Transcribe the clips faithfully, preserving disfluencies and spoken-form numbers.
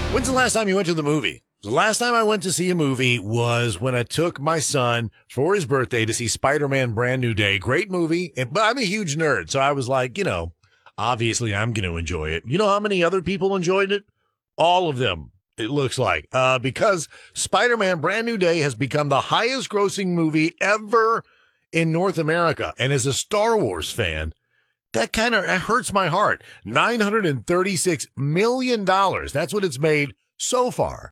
When's the last time you went to the movie? The last time I went to see a movie was when I took my son for his birthday to see Spider-Man Brand New Day. Great movie. And, but I'm a huge nerd, so I was like, you know, obviously I'm going to enjoy it. You know how many other people enjoyed it? All of them, it looks like. Uh, because Spider-Man Brand New Day has become the highest grossing movie ever in North America. And as a Star Wars fan, that kind of hurts my heart. nine hundred thirty-six million dollars. That's what it's made so far.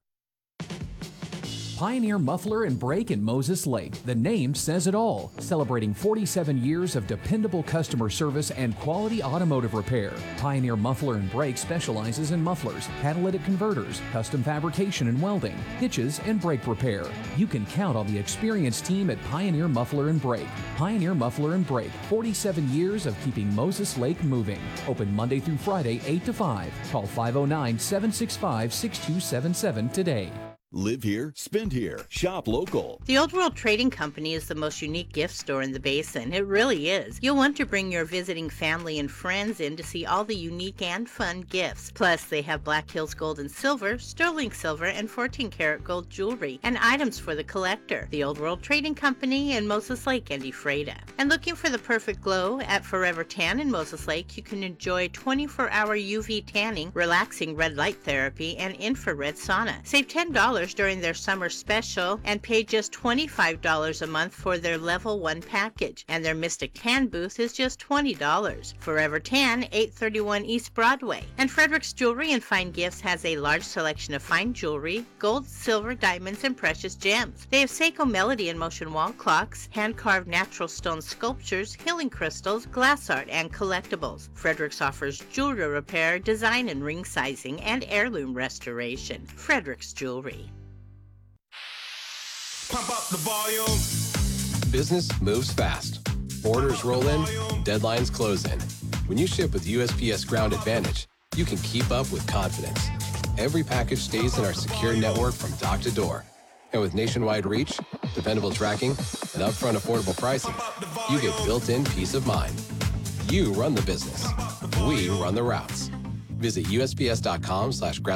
Pioneer Muffler and Brake in Moses Lake. The name says it all. Celebrating forty-seven years of dependable customer service and quality automotive repair. Pioneer Muffler and Brake specializes in mufflers, catalytic converters, custom fabrication and welding, hitches, and brake repair. You can count on the experienced team at Pioneer Muffler and Brake. Pioneer Muffler and Brake, forty-seven years of keeping Moses Lake moving. Open Monday through Friday, eight to five. Call five oh nine, seven six five, six two seven seven today. Live here, spend here, shop local. The Old World Trading Company is the most unique gift store in the basin. It really is. You'll want to bring your visiting family and friends in to see all the unique and fun gifts. Plus, they have Black Hills Gold and Silver, Sterling Silver, and fourteen karat gold jewelry, and items for the collector. The Old World Trading Company in Moses Lake and Ephrata. And looking for the perfect glow? At Forever Tan in Moses Lake, you can enjoy twenty-four hour U V tanning, relaxing red light therapy, and infrared sauna. Save ten dollars during their summer special and pay just twenty-five dollars a month for their level one package. And their Mystic Tan booth is just twenty dollars. Forever Tan, eight thirty-one East Broadway. And Frederick's Jewelry and Fine Gifts has a large selection of fine jewelry, gold, silver, diamonds, and precious gems. They have Seiko Melody and Motion wall clocks, hand-carved natural stone sculptures, healing crystals, glass art, and collectibles. Frederick's offers jewelry repair, design and ring sizing, and heirloom restoration. Frederick's Jewelry. Pump up the volume. Business moves fast. Orders roll in, deadlines close in. When you ship with U S P S Ground Advantage, you can keep up with confidence. Every package stays in our secure network from dock to door. And with nationwide reach, dependable tracking, and upfront affordable pricing, you get built-in peace of mind. You run the business. We run the routes. Visit U S P S dot com slash ground